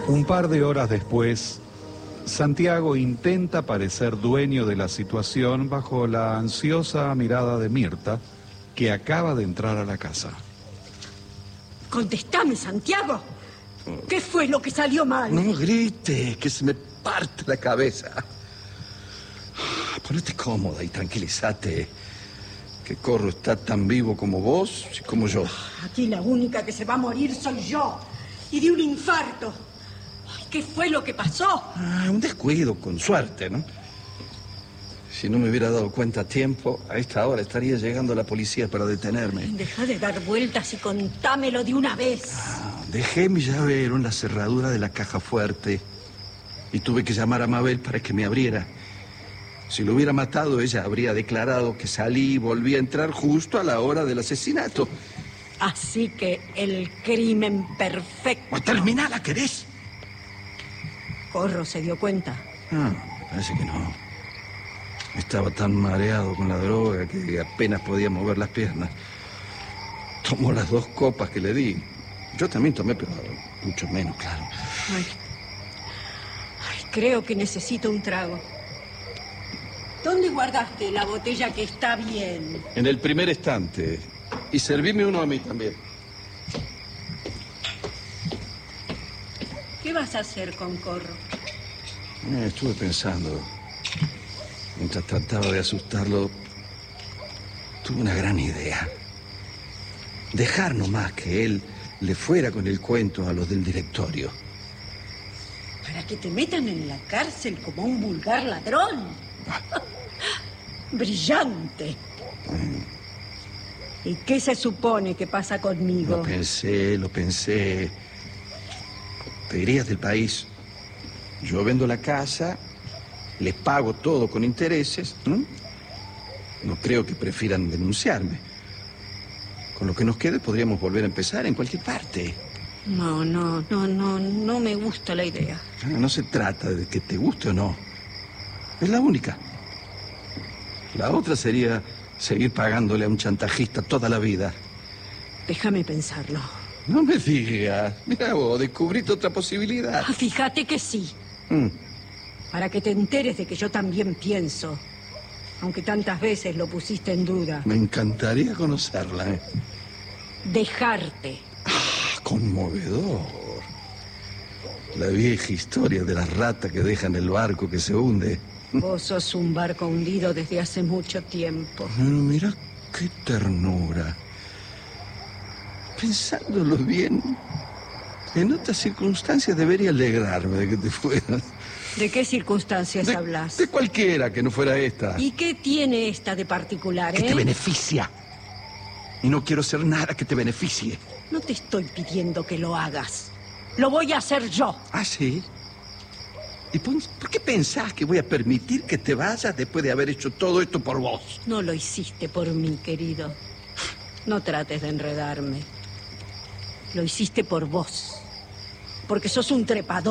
Un par de horas después, Santiago intenta parecer dueño de la situación bajo la ansiosa mirada de Mirta, que acaba de entrar a la casa. Contestame, Santiago. ¿Qué fue lo que salió mal? No grites, que se me parte la cabeza. Ponete cómoda y tranquilízate. Que Corro está tan vivo como vos y como yo. Aquí la única que se va a morir soy yo. Y de un infarto. Ay, ¿qué fue lo que pasó? Un descuido, con suerte, ¿no? Si no me hubiera dado cuenta a tiempo, a esta hora estaría llegando la policía para detenerme. Deja de dar vueltas y contámelo de una vez. Dejé mi llavero en la cerradura de la caja fuerte y tuve que llamar a Mabel para que me abriera. Si lo hubiera matado, ella habría declarado que salí y volví a entrar justo a la hora del asesinato. Así que el crimen perfecto. ¡Terminala, querés! Corro se dio cuenta. Parece que no. Estaba tan mareado con la droga que apenas podía mover las piernas. Tomó las 2 copas que le di. Yo también tomé, pero mucho menos, claro. Ay, creo que necesito un trago. ¿Dónde guardaste la botella que está bien? En el primer estante. Y servime uno a mí también. ¿Qué vas a hacer con Corro? Estuve pensando. Mientras trataba de asustarlo, tuve una gran idea. Dejar nomás que él le fuera con el cuento a los del directorio. ¿Para que te metan en la cárcel como un vulgar ladrón? Brillante. ¿Y qué se supone que pasa conmigo? Lo pensé. Te irías del país. Yo vendo la casa, les pago todo con intereses. No creo que prefieran denunciarme. Con lo que nos quede podríamos volver a empezar en cualquier parte. No me gusta la idea. No se trata de que te guste o no. Es la única. La otra sería seguir pagándole a un chantajista toda la vida. Déjame pensarlo. No me digas. Mira vos, descubriste otra posibilidad. Fíjate que sí. Para que te enteres de que yo también pienso. Aunque tantas veces lo pusiste en duda. Me encantaría conocerla. Dejarte. Conmovedor. La vieja historia de la rata que deja en el barco que se hunde. Vos sos un barco hundido desde hace mucho tiempo. Mira qué ternura. Pensándolo bien, en otras circunstancias debería alegrarme de que te fueras. ¿De qué circunstancias hablas? De cualquiera que no fuera esta. ¿Y qué tiene esta de particular, Que te beneficia. Y no quiero hacer nada que te beneficie. No te estoy pidiendo que lo hagas. Lo voy a hacer yo. ¿Ah, sí? ¿Y por qué pensás que voy a permitir que te vayas después de haber hecho todo esto por vos? No lo hiciste por mí, querido. No trates de enredarme. Lo hiciste por vos. Porque sos un trepador.